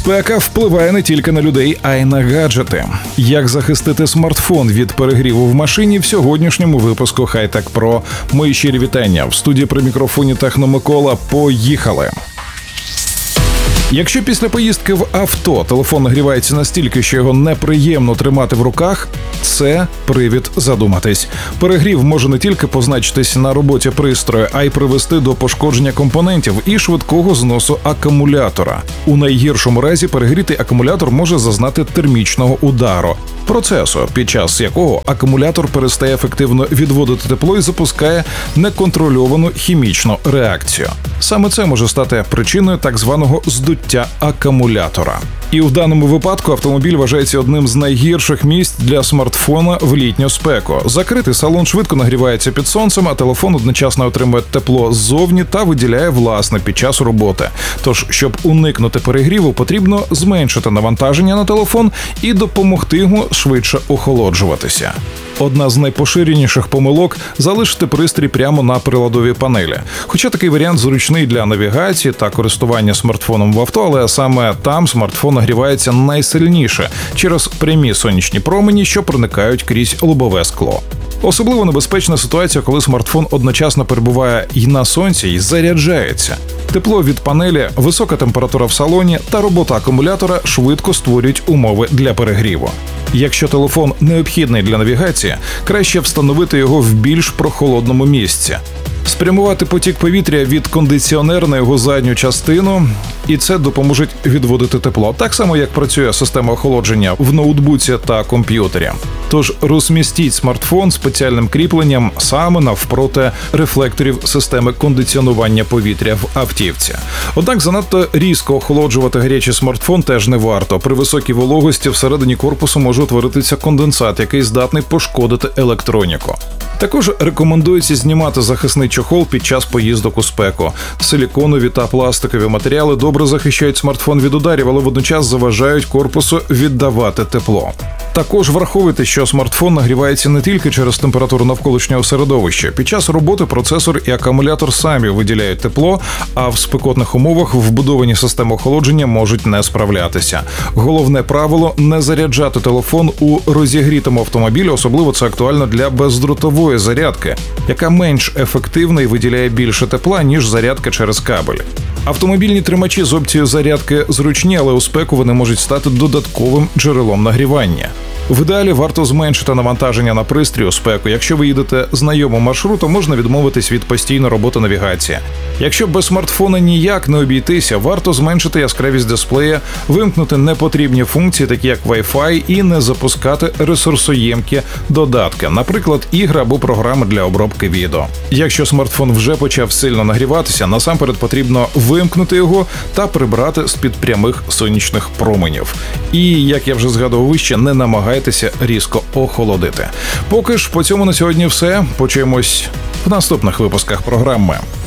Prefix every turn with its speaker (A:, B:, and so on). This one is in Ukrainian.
A: Спека впливає не тільки на людей, а й на гаджети. Як захистити смартфон від перегріву в машині в сьогоднішньому випуску Хай-Тек Про. Мої щирі вітання. В студії при мікрофоні Техномикола. Поїхали! Якщо після поїздки в авто телефон нагрівається настільки, що його неприємно тримати в руках, це привід задуматись. Перегрів може не тільки позначитись на роботі пристрою, а й привести до пошкодження компонентів і швидкого зносу акумулятора. У найгіршому разі перегрітий акумулятор може зазнати термічного удару, процесу, під час якого акумулятор перестає ефективно відводити тепло і запускає неконтрольовану хімічну реакцію. Саме це може стати причиною так званого здуття акумулятора. І в даному випадку автомобіль вважається одним з найгірших місць для смартфона в літню спеку. Закритий салон швидко нагрівається під сонцем, а телефон одночасно отримує тепло ззовні та виділяє власне під час роботи. Тож, щоб уникнути перегріву, потрібно зменшити навантаження на телефон і допомогти йому швидше охолоджуватися. Одна з найпоширеніших помилок – залишити пристрій прямо на приладовій панелі. Хоча такий варіант зручний для навігації та користування смартфоном в авто, але саме там смартфон нагрівається найсильніше через прямі сонячні промені, що проникають крізь лобове скло. Особливо небезпечна ситуація, коли смартфон одночасно перебуває і на сонці, і заряджається. Тепло від панелі, висока температура в салоні та робота акумулятора швидко створюють умови для перегріву. Якщо телефон необхідний для навігації, краще встановити його в більш прохолодному місці. Спрямувати потік повітря від кондиціонера на його задню частину, і це допоможе відводити тепло. Так само, як працює система охолодження в ноутбуці та комп'ютері. Тож розмістіть смартфон спеціальним кріпленням саме навпроти рефлекторів системи кондиціонування повітря в автівці. Однак занадто різко охолоджувати гарячий смартфон теж не варто. При високій вологості всередині корпусу може утворитися конденсат, який здатний пошкодити електроніку. Також рекомендується знімати захисний чохол під час поїздок у спеку. Силіконові та пластикові матеріали добре захищають смартфон від ударів, але водночас заважають корпусу віддавати тепло. Також враховуйте, що смартфон нагрівається не тільки через температуру навколишнього середовища. Під час роботи процесор і акумулятор самі виділяють тепло, а в спекотних умовах вбудовані системи охолодження можуть не справлятися. Головне правило – не заряджати телефон у розігрітому автомобілі, особливо це актуально для бездротової зарядки, яка менш ефективна і виділяє більше тепла, ніж зарядка через кабель. Автомобільні тримачі з опцією зарядки зручні, але у спеку вони можуть стати додатковим джерелом нагрівання. В ідеалі варто зменшити навантаження на пристрій у спеку. Якщо ви їдете знайомим маршрутом, можна відмовитись від постійної роботи навігації. Якщо без смартфона ніяк не обійтися, варто зменшити яскравість дисплея, вимкнути непотрібні функції, такі як Wi-Fi, і не запускати ресурсоємкі додатки, наприклад, ігри або програми для обробки відео. Якщо смартфон вже почав сильно нагріватися, насамперед потрібно вимкнути його та прибрати з-під прямих сонячних променів. І, як я вже згадував вище, не намагайтеся різко охолодити. Поки ж по цьому на сьогодні все. Почуємось в наступних випусках програми.